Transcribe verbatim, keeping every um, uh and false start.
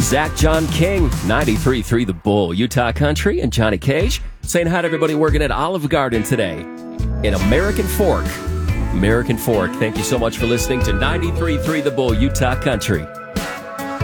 Zach John King, ninety-three point three The Bull, Utah Country, and Johnny Cage saying hi to everybody working at Olive Garden today in American Fork. American Fork, thank you so much for listening to ninety-three point three The Bull, Utah Country.